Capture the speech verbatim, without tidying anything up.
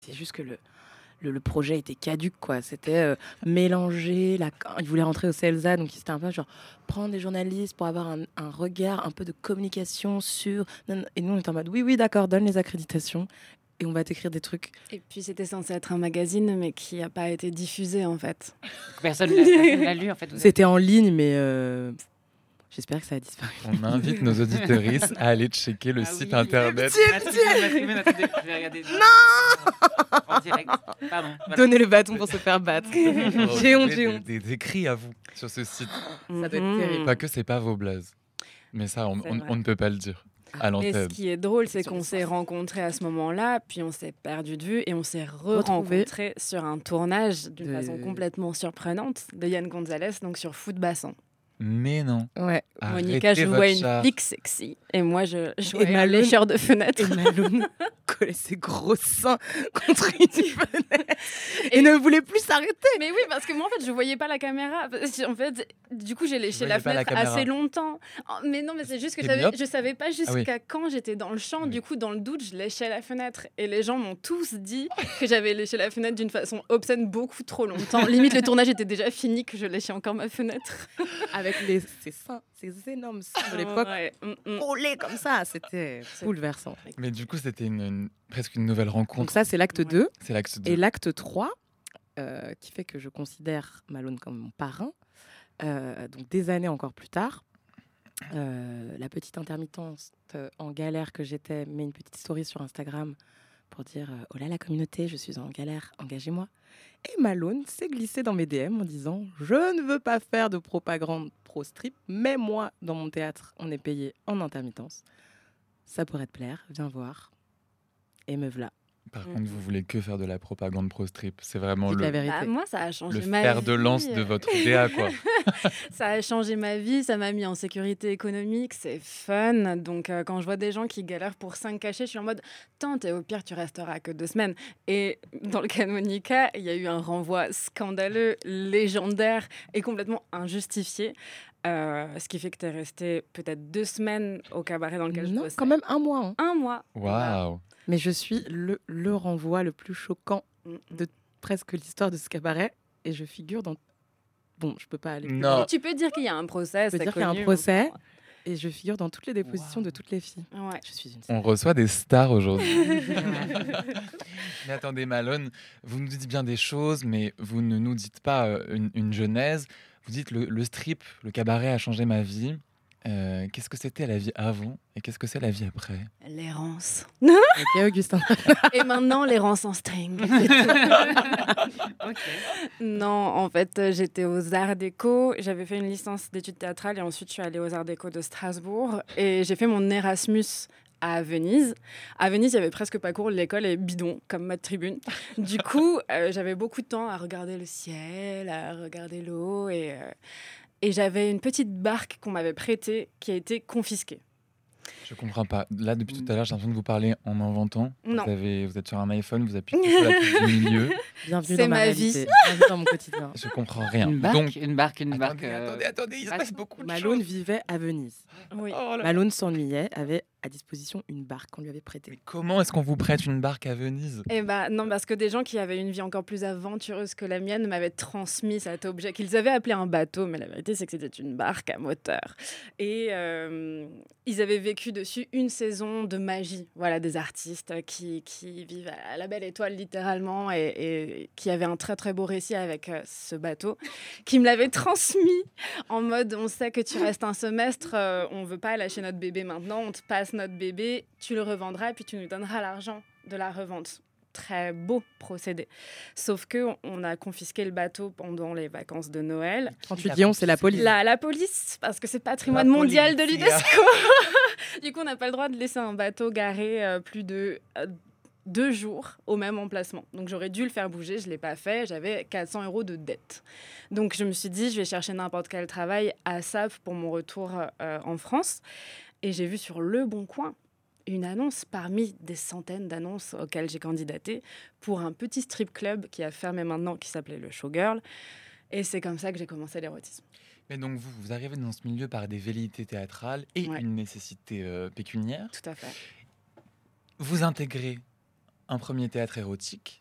C'est juste que le, le, le projet était caduque, quoi. C'était euh, mélanger, la... il voulait rentrer au C E L S A, donc c'était un peu genre prendre des journalistes pour avoir un, un regard, un peu de communication sur... Et nous, on était en mode, oui, oui, d'accord, donne les accréditations et on va t'écrire des trucs. Et puis c'était censé être un magazine, mais qui n'a pas été diffusé, en fait. Personne ne l'a lu, en fait. C'était en ligne, mais... Euh... J'espère que ça a disparu. On invite nos auditeuristes à aller checker le ah site oui, internet. Non en direct. Pardon. Voilà. Donnez le bâton pour se faire battre. Oh, j'ai honte, j'ai honte. Des, des écrits à vous sur ce site. Ça doit être terrible. Pas que c'est pas vos blazes. Mais ça, on, on, on ne peut pas le dire à l'antenne. Et ce qui est drôle, c'est, c'est qu'on s'est rencontrés à ce moment-là, puis on s'est perdu de vue et on s'est re-rencontrés sur un tournage d'une de... façon complètement surprenante de Yann Gonzalez, donc sur Foot Bassin. Mais non. Ouais. Arrêtez Monica jouait une flic sexy et moi je jouais un lécheur de fenêtre. Et Maloune collait ses gros seins contre une fenêtre et, et ne voulait plus s'arrêter. Mais oui, parce que moi en fait je voyais pas la caméra. En fait, du coup j'ai léché la fenêtre la assez longtemps. Mais non, mais c'est juste que j'avais, je savais pas jusqu'à ah oui. quand j'étais dans le champ. Oui. Du coup dans le doute je léchais la fenêtre et les gens m'ont tous dit que j'avais léché la fenêtre d'une façon obscène beaucoup trop longtemps. Limite le tournage était déjà fini que je léchais encore ma fenêtre. Avec Les, ces seins, ces énormes seins de l'époque, ouais. collés comme ça, c'était bouleversant. Mais du coup, c'était une, une, presque une nouvelle rencontre. Donc ça, c'est l'acte ouais. deux. C'est l'acte deux. Et l'acte trois, euh, qui fait que je considère Maloune comme mon parrain, euh, donc des années encore plus tard, euh, la petite intermittence en galère que j'étais, met une petite story sur Instagram pour dire euh, « Oh là, la communauté, je suis en galère, engagez-moi ». Et Maloune s'est glissé dans mes D M en disant « Je ne veux pas faire de propagande pro-strip, mais moi, dans mon théâtre, on est payé en intermittence. Ça pourrait te plaire, viens voir. » Et me voilà. Par mmh. contre, vous voulez que faire de la propagande pro-strip. C'est vraiment le, la vérité. Bah, moi, ça a changé le ma fer vie. de lance de votre D A, quoi. Ça a changé ma vie, ça m'a mis en sécurité économique, c'est fun. Donc, euh, quand je vois des gens qui galèrent pour cinq cachets, je suis en mode « Tente, et au pire, tu resteras que deux semaines. » Et dans le cas de Monica, il y a eu un renvoi scandaleux, légendaire et complètement injustifié. Euh, ce qui fait que tu es resté peut-être deux semaines au cabaret dans lequel non, je bossais. quand même un mois. Hein. Un mois. Waouh. Mais je suis le, le renvoi le plus choquant de presque l'histoire de ce cabaret. Et je figure dans... Bon, je peux pas aller plus non. loin. Tu peux dire qu'il y a un procès. Je peux dire qu'il y a un procès. Ou... Et je figure dans toutes les dépositions wow. de toutes les filles. Ouais. Je suis une... On reçoit des stars aujourd'hui. Mais attendez, Maloune, vous nous dites bien des choses, mais vous ne nous dites pas euh, une, une genèse. Vous dites le, le strip, le cabaret a changé ma vie. Euh, qu'est-ce que c'était la vie avant et qu'est-ce que c'est la vie après? L'errance. Ok, Augustin. Et maintenant, l'errance en string. Okay. Non, en fait, j'étais aux Arts Déco. J'avais fait une licence d'études théâtrales et ensuite, je suis allée aux Arts Déco de Strasbourg. Et j'ai fait mon Erasmus à Venise. À Venise, il n'y avait presque pas cours. L'école est bidon, comme ma tribune. Du coup, euh, j'avais beaucoup de temps à regarder le ciel, à regarder l'eau et... Euh, Et j'avais une petite barque qu'on m'avait prêtée qui a été confisquée. Je comprends pas. Là, depuis tout à l'heure, j'ai l'impression que vous parlez en inventant. Non. Vous, avez, vous êtes sur un iPhone, vous appuyez sur la touche du milieu. Bienvenue c'est dans ma, ma réalité. vie. Bienvenue dans mon quotidien. Je comprends rien. Une barque, Donc, une barque, une attendez, barque. Attendez, attendez, il se passe beaucoup de Maloune choses. vivait à Venise. Oui. Oh là. Maloune s'ennuyait, avait à disposition une barque qu'on lui avait prêtée. Mais comment est-ce qu'on vous prête une barque à Venise? Eh ben non, parce que des gens qui avaient une vie encore plus aventureuse que la mienne m'avaient transmis cet objet qu'ils avaient appelé un bateau, mais la vérité c'est que c'était une barque à moteur. Et euh, ils avaient vécu dessus une saison de magie. Voilà, des artistes qui, qui vivent à la belle étoile littéralement et, et qui avaient un très très beau récit avec euh, ce bateau, qui me l'avaient transmis en mode on sait que tu restes un semestre, euh, on veut pas lâcher notre bébé maintenant, on te passe notre bébé, tu le revendras et puis tu nous donneras l'argent de la revente. Très beau procédé. Sauf qu'on a confisqué le bateau pendant les vacances de Noël. Quand tu dis on, c'est la police. La, la police, parce que c'est patrimoine la mondial police, de l'UNESCO. Du coup, on n'a pas le droit de laisser un bateau garé euh, plus de euh, deux jours au même emplacement. Donc, j'aurais dû le faire bouger. Je ne l'ai pas fait. J'avais quatre cents euros de dette. Donc, je me suis dit, je vais chercher n'importe quel travail à S A P pour mon retour euh, en France. Et j'ai vu sur Le Bon Coin une annonce parmi des centaines d'annonces auxquelles j'ai candidaté pour un petit strip club qui a fermé maintenant, qui s'appelait le Showgirl. Et c'est comme ça que j'ai commencé l'érotisme. Mais donc vous, vous arrivez dans ce milieu par des velléités théâtrales et ouais. une nécessité euh, pécuniaire. Tout à fait. Vous intégrez un premier théâtre érotique